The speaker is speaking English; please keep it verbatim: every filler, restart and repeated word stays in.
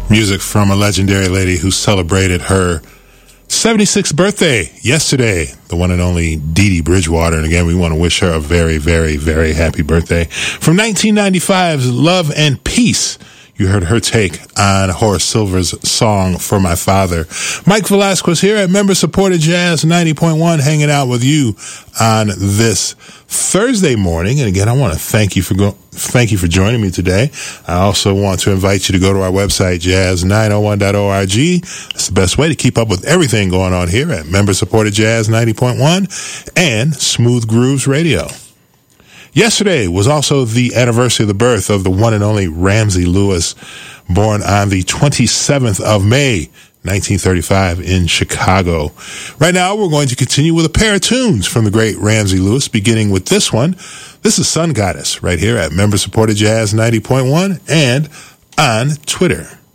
Music from a legendary lady who celebrated her seventy-sixth birthday yesterday, the one and only Dee Dee Bridgewater. And again, we want to wish her a very, very, very happy birthday. From nineteen ninety-five's Love and Peace, you heard her take on Horace Silver's song For My Father. Mike Velasquez here at member-supported Jazz ninety point one, hanging out with you on this Thursday morning. And again, I want to thank you for go- thank you for joining me today. I also want to invite you to go to our website, jazz nine oh one dot org. It's the best way to keep up with everything going on here at member-supported Jazz ninety point one and Smooth Grooves Radio. Yesterday was also the anniversary of the birth of the one and only Ramsey Lewis, born on the twenty-seventh of May, nineteen thirty-five in Chicago. Right now, we're going to continue with a pair of tunes from the great Ramsey Lewis, beginning with this one. This is Sun Goddess right here at member-supported Jazz ninety point one and on Twitter.